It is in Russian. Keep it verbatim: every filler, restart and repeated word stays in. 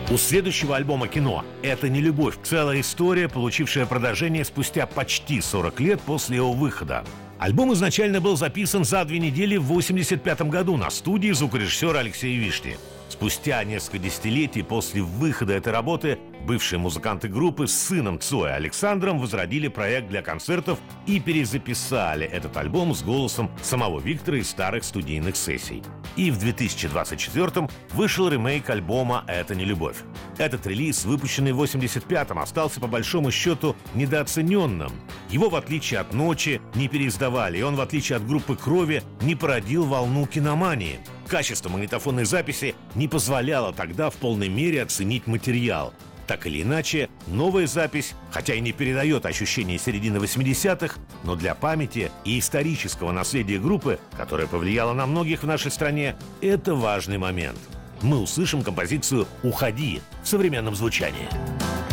У следующего альбома «Кино» «Это не любовь» целая история, получившая продолжение спустя почти сорок лет после его выхода. Альбом изначально был записан за две недели в восемьдесят пятом году на студии звукорежиссера Алексея Вишни. Спустя несколько десятилетий после выхода этой работы бывшие музыканты группы с сыном Цоя Александром возродили проект для концертов и перезаписали этот альбом с голосом самого Виктора из старых студийных сессий. И в две тысячи двадцать четвёртом вышел ремейк альбома «Это не любовь». Этот релиз, выпущенный в восемьдесят пятом, остался по большому счету недооцененным. Его, в отличие от «Ночи», не переиздавали, и он, в отличие от группы «Крови», не породил волну киномании. Качество магнитофонной записи не позволяло тогда в полной мере оценить материал. Так или иначе, новая запись, хотя и не передает ощущения середины восьмидесятых, но для памяти и исторического наследия группы, которая повлияла на многих в нашей стране, это важный момент. Мы услышим композицию «Уходи» в современном звучании.